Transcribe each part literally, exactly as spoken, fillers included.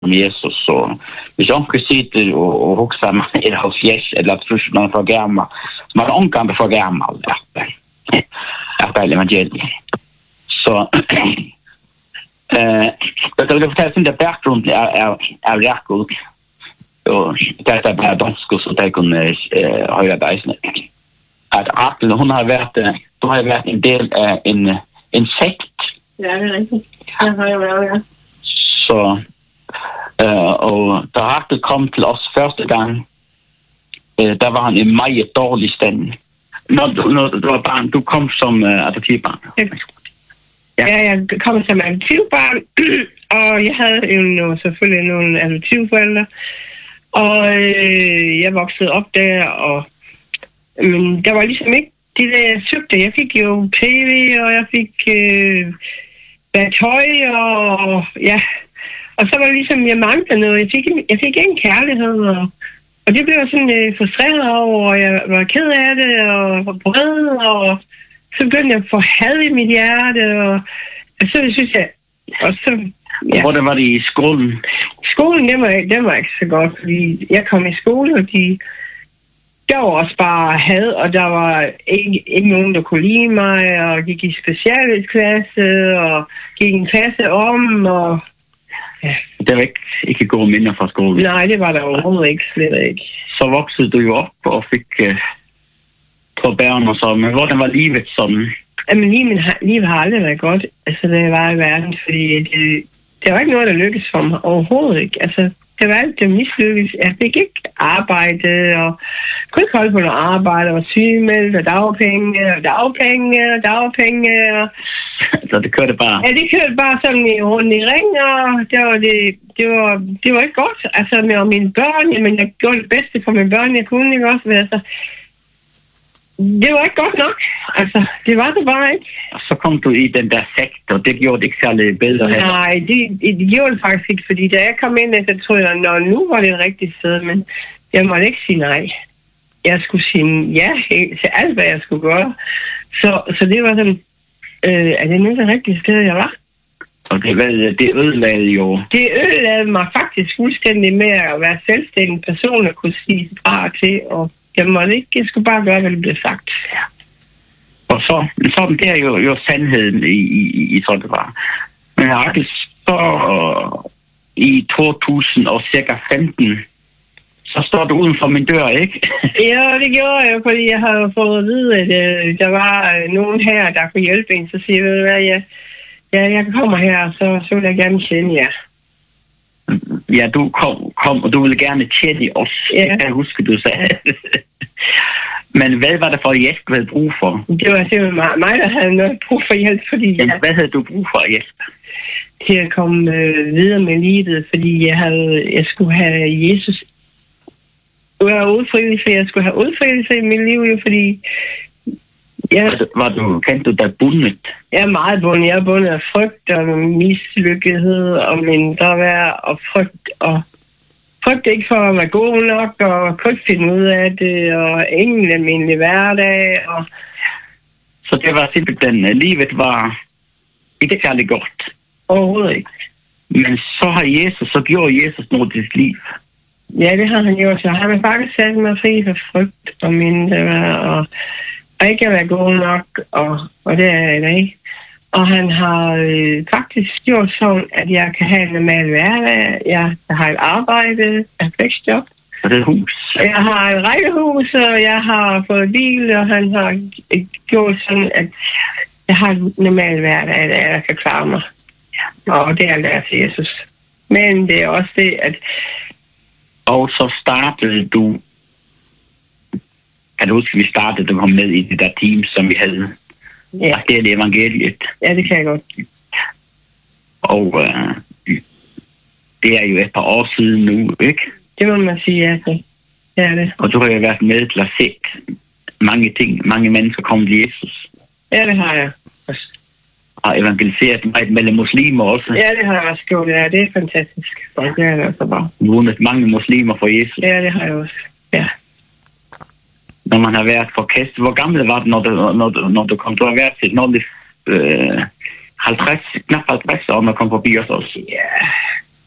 om Jesus, så hvis jeg ikke sitter og, og hugsa mig er halvfjerds, eller at først man er for gammel, så man er omgang for gammel, at det er evangeliet. Så, jeg vil fortælle sådan der bakgrund er, er, er Rakel, og det er bare dansk, så det kunne uh, højre dejsene. At Rakel, hun har været, hun har været en del af en, en sekt. Ja, det er rigtigt. Det har jeg været, ja. Så, uh, og da Rakel kom til os første gang, uh, der var han i meget dårlig stand. Når, når du var barn, du kom som uh, adoptivbarn. Ja. Ja, jeg kom som adoptivbarn, og jeg havde jo nogle, selvfølgelig nogle adoptivforældre, og øh, jeg voksede op der, og men der var ligesom ikke det der, jeg søgte. Jeg fik jo tv, og jeg fik øh, tøj, og ja, og så var det ligesom, jeg manglede noget. Jeg fik, jeg fik ingen kærlighed, og, og det blev jeg sådan øh, frustreret over, og jeg var ked af det, og var vred, og så begyndte jeg at få had i mit hjerte, og, og så synes jeg, og så, ja. Hvordan var det i skolen? Skolen, det var, det var ikke så godt, fordi jeg kom i skole, og de, der var også bare had, og der var ikke, ikke nogen, der kunne lide mig, og gik i specialklasse, og gik en klasse om, og ja. Det var ikke, ikke gode minder fra skolen? Nej, det var der overhovedet ikke, slet ikke. Så voksede du jo op og fik uh, på bæren og så, men hvordan var livet sådan? Jamen, livet, livet har aldrig været godt, altså det var i verden, fordi det, det var ikke noget, der lykkedes for mig overhovedet ikke. Altså, det var alt, det mislykkedes. Jeg fik ikke arbejde, og kunne ikke holde på noget arbejde, og var sygemeldt, og dagpenge, og dagpenge, og dagpenge. Og så det kørte bare? Ja, det kørte bare sådan i rundt i ring, og det var, det, det var, det var ikke godt. Altså, med mine børn, jamen, jeg gjorde det bedste for mine børn, jeg kunne ikke også, men altså, det var ikke godt nok. Altså, det var det bare ikke. Og så kom du i den der sekt, og det gjorde det ikke særlig bedre. Nej, det, det gjorde det faktisk ikke, fordi da jeg kom ind, så troede jeg, at nu var det et rigtigt sted, men jeg måtte ikke sige nej. Jeg skulle sige ja til alt, hvad jeg skulle gøre. Så, så det var sådan, øh, er det nu det rigtige sted, jeg var? Og det, det ødelagde jo... Det ødelagde mig faktisk fuldstændig med at være selvstændig person, og kunne sige fra til, og jeg måtte ikke, jeg skulle bare gøre, hvad det blev sagt. Ja. Og så, sådan det er jo, jo sandheden i, i, i sådan det var. Men Rakel, så uh, i to tusind og femten, så står du uden for min dør, ikke? Ja, det gjorde jeg, fordi jeg havde fået at vide, at uh, der var uh, nogen her, der kunne hjælpe en. Så siger jeg, hvad jeg, ja, jeg kommer her, så, så vil jeg gerne tjene jer. Ja, du kom, kom, og du ville gerne tjene os. Ja. Det kan jeg huske, du sagde. Men hvad var det for hjælp, du havde brug for? Det var simpelthen mig, der havde noget brug for hjælp, fordi... Jamen, hvad havde du brug for hjælp? Til at komme øh, videre med livet, fordi jeg, havde, jeg skulle have Jesus... Jeg var udfrivillig, for jeg skulle have udfrivillig i mit liv, jo, fordi... Ja, var, du, var du, kendte du dig bundet? Jeg er meget bundet. Jeg er bundet af frygt og mislykkethed og mindre værd og frygt og... Frygt ikke for at være god nok, og kunne ikke finde ud af det, og ingen almindelig hverdag. Og... Så det var simpelthen, livet var ikke særlig godt? Overhovedet ikke. Men så har Jesus, så gjorde Jesus noget til sit liv? Ja, det har han gjort. Så han har faktisk sat mig fri for frygt og mindre værd, og, og ikke at være god nok, og, og det er jeg i dag. Og han har øh, faktisk gjort sådan, at jeg kan have en normal hverdag. Jeg har et arbejde, jeg har et flexjob. Og det er et hus. Jeg har et rækkehus, og jeg har fået bil, og han har gjort sådan, at jeg har en normal hverdag, at jeg kan klare mig. Og det er lært til Jesus. Men det er også det, at... Og så startede du... Kan du huske, vi startede, du kom med i det der team, som vi havde... Ja. Det er det evangeliet. Ja, det kan jeg godt. Og øh, det er jo et par år siden nu, ikke? Det må man sige, ja. Det er det. Og du har jo været med til at se mange ting, mange mennesker komme til Jesus. Ja, det har jeg også. Og evangeliseret meget mellem muslimer også. Ja, det har jeg også gjort. Ja, det er fantastisk. Og det er det også bare. Vundet mange muslimer for Jesus. Ja, det har jeg også. Ja. Når man har været forkastet. Hvor gammel var det, når du, når du, når du kom? Du har været til når det, øh, halvtreds, knap halvtreds år, når du kom forbi os også. Ja,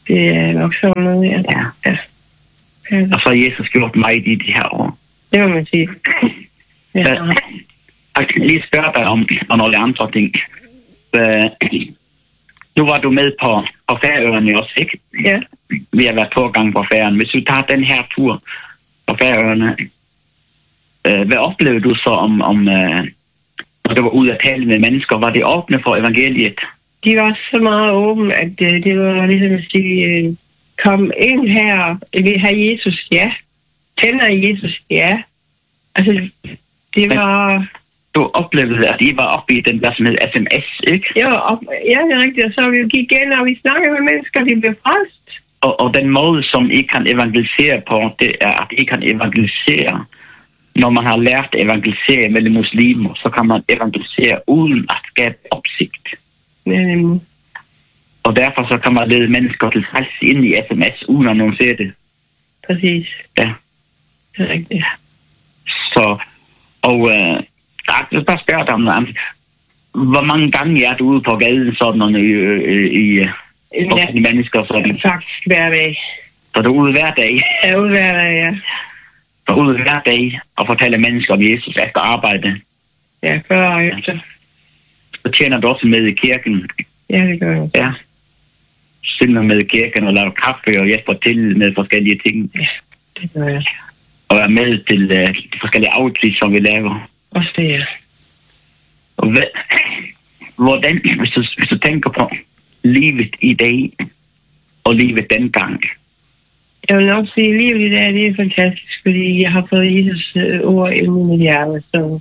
Det er nok sådan noget, ja. Ja. Ja. Ja. Og så har Jesus gjort mig i de her år. Det må man sige. Ja. Så, jeg kan lige spørge dig om, om nogle andre ting. Uh, nu var du med på, på Færøerne også, ikke? Ja. Vi har været to gange på Færøerne. Hvis du tager den her tur på Færøerne, uh, hvad oplevede du så om, om uh, når du var ude at tale med mennesker? Var det åbne for evangeliet? De var så meget åbne, at uh, det var ligesom at sige, uh, kom ind her, vil have Jesus, ja. Tænder Jesus, ja. Altså, det var... Du oplevede, at I var oppe i den der, som hed S M S, ikke? Ja, og, ja, det er rigtigt. Og så vi gik igen, og vi snakkede med mennesker, de blev frelst. Og, og den måde, som I kan evangelisere på, det er, at I kan evangelisere. Når man har lært at evangelisere mellem muslimer, så kan man evangelisere uden at skabe opsigt. Ja, nemlig. Og derfor så kan man lede mennesker til frels ind i S M S, uden at nogen ser det. Præcis. Ja. Det er rigtigt, ja. Så, og øh, jeg vil bare spørge dig om noget andet. Hvor mange gange er du ude på gaden sådan noget i, i, i, Ja. i mennesker sådan? Faktisk hver dag. Så du er ude hver dag? Jeg er ude hver dag, ja. Så ude hver dag og fortæller mennesker om Jesus efter arbejde? Ja, før og efter. Så tjener du også med i kirken? Ja, det gør jeg. Ja. Synger med i kirken og laver kaffe og hjælper til med forskellige ting? Ja, det gør jeg. Og er med til uh, de forskellige outfits, som vi laver? Også det, ja. Og hvad, hvordan, hvis du, hvis du tænker på livet i dag og livet dengang? Jeg vil nok sige, at livet i dag, det er fantastisk, fordi jeg har fået Jesus ord i mit hjerte, så...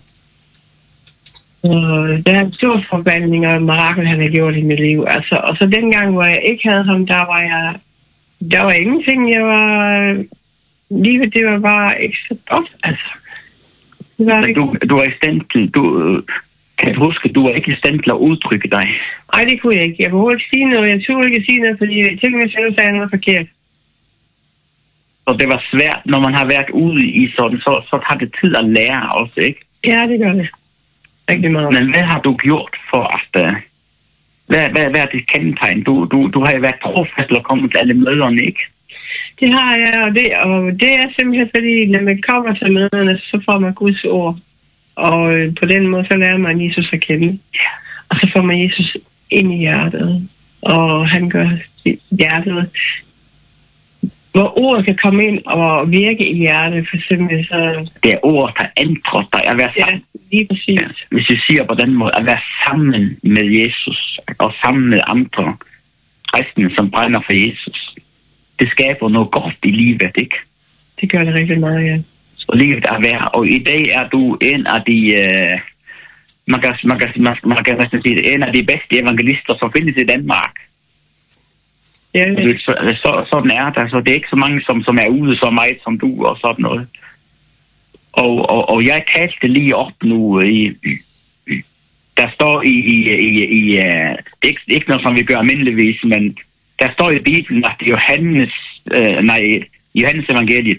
Og der er en stor forvandling og mirakel, han har gjort i mit liv. Altså, og så dengang, hvor jeg ikke havde ham, der var jeg... Der var ingenting, jeg var... Livet, det var bare ikke så godt, altså. Det var ikke... Du, du er i stand til... Du, kan du huske, du er ikke i stand til at udtrykke dig? Nej, det kunne jeg ikke. Jeg kunne ikke sige noget. Jeg turde ikke sige noget, fordi jeg tænkte, hvis jeg nu sagde noget forkert. Og det var svært, når man har været ude i sådan, så, så tager det tid at lære også, ikke? Ja, det gør det. Rigtig meget. Men hvad har du gjort for at... Uh, hvad, hvad, hvad er det kendetegn? Du, du, du har jo været trofast og kommet til alle møderne, ikke? Det har jeg, og det, og det er simpelthen fordi, når man kommer til møderne, så får man Guds ord. Og øh, på den måde, så lærer man Jesus at kende. Og så får man Jesus ind i hjertet. Og han gør hjertet. Hvor ordet kan komme ind og virke i hjertet, for eksempel så... Det er ord, der ændrer dig at være sammen. Ja, lige præcis. Ja, hvis vi siger på den måde, at være sammen med Jesus og sammen med andre kristne, som brænder for Jesus, det skaber noget godt i livet, ikke? Det gør det rigtig meget, ja. Så livet er værd. Og i dag er du en af de... Uh, man kan, man kan, man, man kan næsten sige, en af de bedste evangelister, som findes i Danmark. Ja, ja. Så, så, sådan er det. Så det er ikke så mange, som, som er ude så meget som du og sådan noget. Og, og, og jeg talte lige op nu i... Der står i... i, i, i uh, ikke, ikke noget, som vi gør almindeligvis, men der står i Bibelen, at Johannes... Uh, nej, Johannes evangeliet,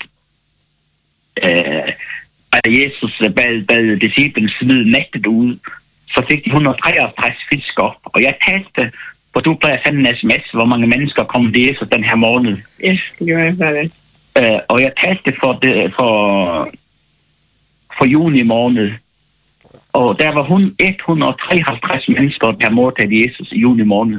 uh, at Jesus bad, bad disciplen smide nettet ud, så fik de et hundrede og treogtres fisk op. Og jeg talte... For du plejer at sende en sms, hvor mange mennesker kom til Jesus den her måned. Ja, det gør jeg bare det. Uh, og jeg talte for, det, for, for juni måned. Og der var hun et hundrede og treoghalvtreds mennesker, der har modtaget Jesus i juni måned.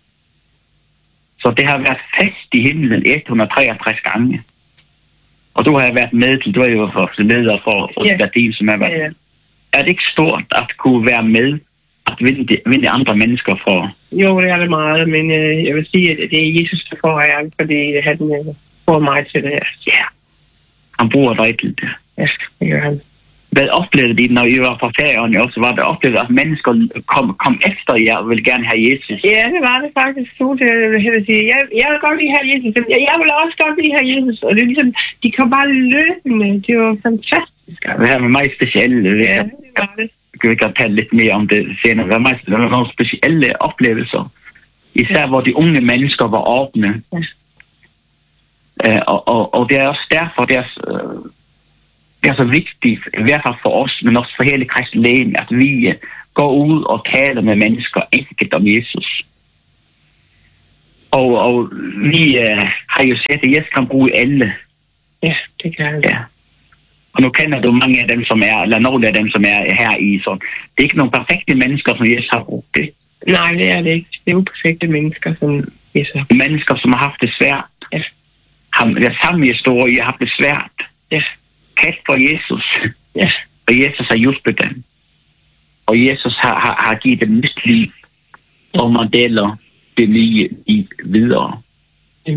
Så det har været fest i himlen et hundrede og treoghalvtreds gange. Og du har været med til, du er jo for leder for, for yeah. det som er været. Yeah. Er det ikke stort at kunne være med at vinde, vinde andre mennesker for? Jo, det er det meget, men øh, jeg vil sige, at det er Jesus, der får æren, fordi han øh, får mig til det her. Ja, yeah. Han bruger dig til det. Ja, det gør han. Hvad oplevede I, når I var på Færøerne også? Var det oplevet, at mennesker kom, kom efter jer og ville gerne have Jesus? Ja, det var det faktisk. Det vil sige. Jeg, jeg vil godt lige have Jesus. Jeg, jeg vil også godt lige have Jesus. Og det er ligesom, de kom bare løbende. Det var fantastisk. Altså. Det her var meget specielle. Ja, det var det. Jeg kan tale lidt mere om det senere. Det var meget det var nogle specielle oplevelser. Især ja. Hvor de unge mennesker var åbne. Ja. Uh, og, og, og det er også derfor, det er... Uh, Det er så vigtigt, i hvert fald for os, men også for hele kristenlægen, at vi går ud og taler med mennesker enkelt om Jesus. Og, og vi uh, har jo set, at Jesus kan bruge alle. Ja, det kan han. Ja. Og nu kender du mange af dem, som er, eller nogle af dem, som er her i. Så det er ikke nogle perfekte mennesker, som Jesus har brugt det. Nej, det er det ikke. Det er uperfekte mennesker, som Jesus har brugt. Mennesker, som har haft det svært. Ja. Har det samme historie, har haft det svært. Ja. Kast for Jesus. Ja. Og Jesus har hjulpet dem. Og Jesus har, har, har givet dem nyt liv. Ja. Og man deler det nye i videre. Ja.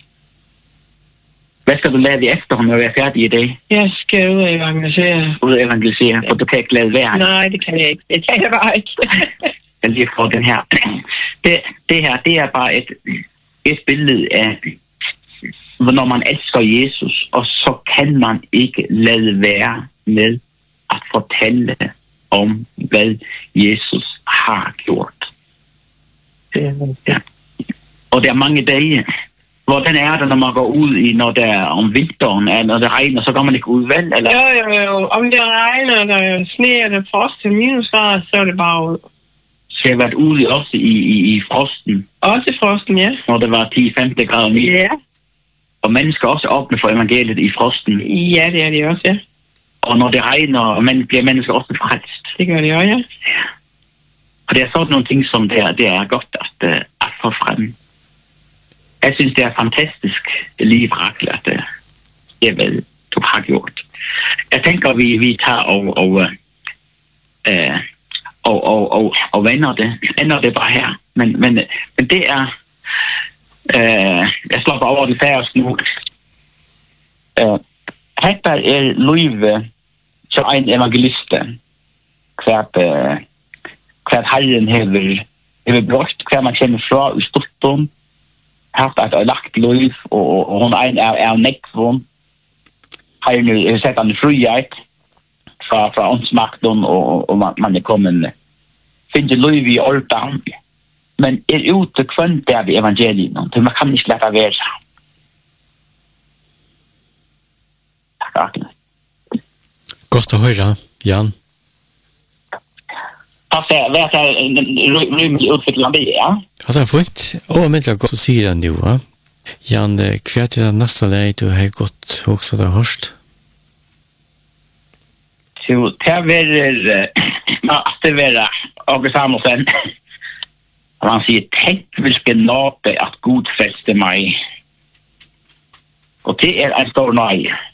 Hvad skal du lave efter, når du er færdig i dag? Jeg skal ud og evangelisere. Ud og evangelisere, for du kan ikke lade være. Nej, det kan jeg ikke. Det kan jeg bare ikke. Jeg lige får den her. Det, det her, det er bare et, et billede af, når man elsker Jesus, og så kan man ikke lade være med at fortælle om, hvad Jesus har gjort. Ja. Og der er mange dage, hvordan er det, når man går ud i, når det er om vinteren, eller når det regner, så går man ikke ud vel? Eller? Jo, jo, jo. Om det regner, der er sne, eller frost til minusgrader, så er det bare ud. Så jeg har været ude også i, i, i frosten. Også i frosten, ja. Når det var ti til femten grader mere. Ja. Og mennesker også åbne for evangeliet i frosten. Ja, det er de også, ja. Og når det regner, og man bliver mennesker også frelst. Det gør de også, ja. Ja. Og det er sådan nogle ting, som det er, det er godt at, at få frem. Jeg synes, det er fantastisk livrakel, at det er hvad du har gjort. Jeg tænker, vi, vi tager og, og, øh, og, og, og, og vender det. Ender det bare her. Men, men, men det er... Øh, jeg slår bare over det færøske nu. Øh, Hetta er Louise til en evangeliste. Hvert, øh, hvert herren hever, hever brugt, hver man kjenner fra i Stortum. Haft et lagt liv, og, og hun er, er nekvån. Har nu sett han i frihet fra, fra åndsmakten, og, og man, man er kommet finner liv i ordan. Men er ute kvendt der ved evangelien, for man kan ikke lade være. Takk, Akne. Godt å høre, Jan. Altså, hvad er det rymelig udvikling det er? Ja, det er fint. Og med det godt å si det nå, ja. Jan, hva er det neste leie du har gått også da hørst? Så det er at det er August Samuelsen. Han sier, tenk hvilken nåde at Gud frelste meg. Og det er en stor nøye.